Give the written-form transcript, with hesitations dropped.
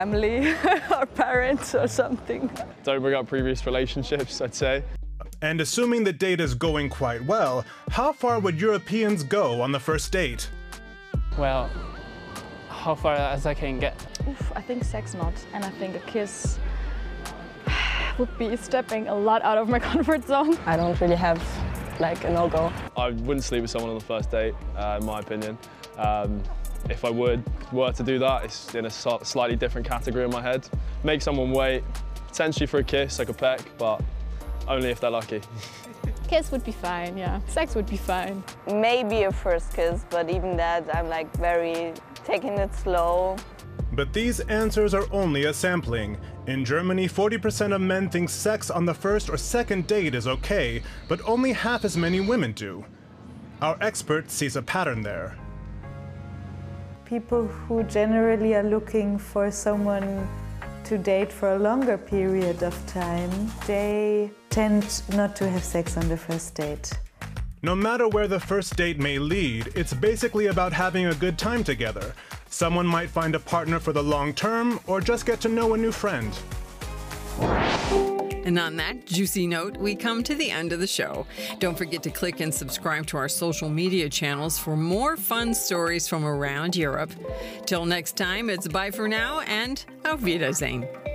Family or parents or something. Don't bring up previous relationships, I'd say. And assuming the date is going quite well, how far would Europeans go on the first date? Well, how far as I can get. Oof, I think sex not, and I think a kiss would be stepping a lot out of my comfort zone. I don't really have like a no-go. I wouldn't sleep with someone on the first date, in my opinion. If I were to do that, it's in a slightly different category in my head. Make someone wait, potentially for a kiss, like a peck, but only if they're lucky. Kiss would be fine, yeah. Sex would be fine. Maybe a first kiss, but even that, I'm like very taking it slow. But these answers are only a sampling. In Germany, 40% of men think sex on the first or second date is okay, but only half as many women do. Our expert sees a pattern there. People who generally are looking for someone to date for a longer period of time, they tend not to have sex on the first date. No matter where the first date may lead, it's basically about having a good time together. Someone might find a partner for the long term or just get to know a new friend. And on that juicy note, we come to the end of the show. Don't forget to click and subscribe to our social media channels for more fun stories from around Europe. Till next time, it's bye for now and auf Wiedersehen.